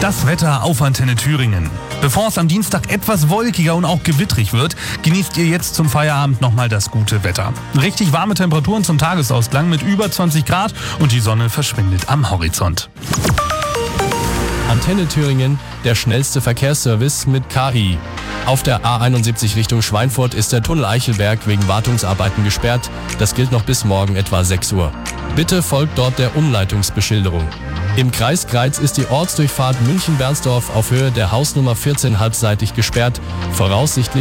Das Wetter auf Antenne Thüringen. Bevor es am Dienstag etwas wolkiger und auch gewittrig wird, genießt ihr jetzt zum Feierabend nochmal das gute Wetter. Richtig warme Temperaturen zum Tagesausklang mit über 20 Grad und die Sonne verschwindet am Horizont. Antenne Thüringen, der schnellste Verkehrsservice mit KI. Auf der A71 Richtung Schweinfurt ist der Tunnel Eichelberg wegen Wartungsarbeiten gesperrt. Das gilt noch bis morgen etwa 6 Uhr. Bitte folgt dort der Umleitungsbeschilderung. Im Kreis Greiz ist die Ortsdurchfahrt München-Bernsdorf auf Höhe der Hausnummer 14 halbseitig gesperrt. Voraussichtlich